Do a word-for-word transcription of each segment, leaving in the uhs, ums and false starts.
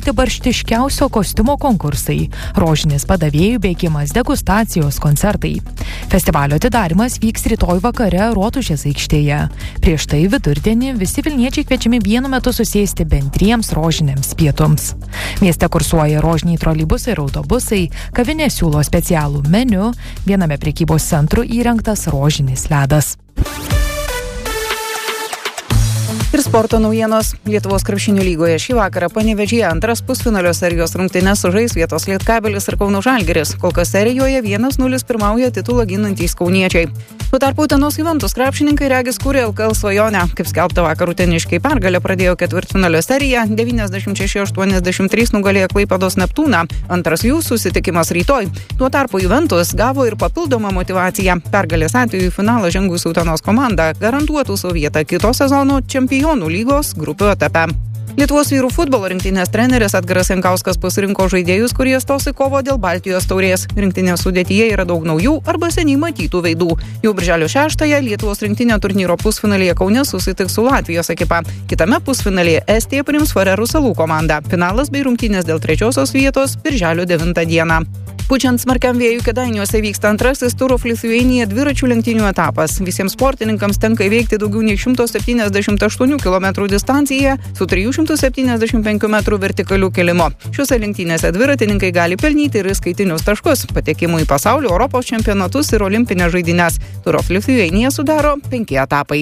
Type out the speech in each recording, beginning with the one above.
surengti barštiškiausio kostiumo konkursai, rožinis padavėjų bėgimas, degustacijos, koncertai. Festivalio atidarymas vyks rytoj vakare Rotušės aikštėje. Prieš tai vidurdienį visi vilniečiai kviečiami vienu metu susėsti bendriems rožiniams pietums. Mieste kursuoja rožiniai troleibusai ir autobusai, kavinė siūlo specialų meniu, viename prekybos centrų įrengtas rožinis ledas. Ir sporto naujienos. Lietuvos krepšinio lygoje šį vakarą Panevėžyje antras pusfinalio serijos rungtynes sužais Vietos Lietkabelis ir Kauno Žalgiris. Kol kas serijoje vienas nulis pirmauja titulą ginantys kauniečiai. Tuo tarpu Utenos Juventus krepšininkai regis kūrė L K L svajonę. Kaip skelbta vakar, uteniškiai pergalę pradėjo ketvirtfinalio seriją, devyniasdešimt šeši aštuoniasdešimt trys nugalėjo Klaipėdos Neptūną. Antras jų susitikimas rytoj. Tuo tarpu Juventus gavo ir papildomą motyvaciją. Pergalės atveju į finalą žengus Utenos komanda garantuotų savo vietą kito sezono Čempionų lygos grupių etape. Lietuvos vyrų futbolo rinktinės treneris Edgaras Jankauskas pasirinko žaidėjus, kurie stos į kovą dėl Baltijos taurės. Rinktinės sudėtyje yra daug naujų arba seniai matytų veidų. Jau birželio šeštąją Lietuvos rinktinė turnyro pusfinalyje Kaune susitiks su Latvijos ekipa. Kitame pusfinalyje Estija priims Farerų salų komandą. Finalas bei rungtynės dėl trečiosios vietos birželio devintą dieną. Pučiant smarkiam vėjui Kėdainiuose vyksta antrasis Tour of Lithuania dviračių lenktynių etapas. Visiems sportininkams tenka įveikti daugiau nei šimtas septyniasdešimt aštuonių kilometrų distanciją su trijų šimtų septyniasdešimt penkių metrų vertikaliu kėlimu. Šiuose lenktynėse dviratininkai gali pelnyti ir įskaitinius taškus, patekimų į pasaulio, Europos čempionatus ir olimpinės žaidynes. Tour of Lithuania sudaro penki etapai.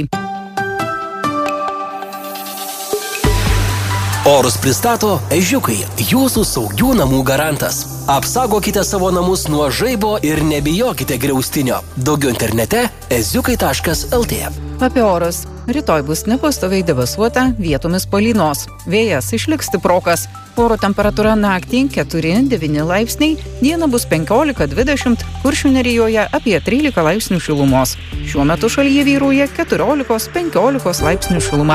Orus pristato Ežiukai, jūsų saugių namų garantas. Apsaugokite savo namus nuo žaibo ir nebijokite griaustinio. Daugiau internete eziukai taškas lt. Apie orus. Rytoj bus nepastoviai debesuota, vietomis palynos. Vėjas išliks stiprokas. Oro temperatūra naktį keturi devyni laipsniai, dieną bus penkiolika dvidešimt, Kuršių nerijoje apie trylika laipsnių šilumos. Šiuo metu šalyje vyrauja keturiolikos penkiolikos laipsnių šiluma.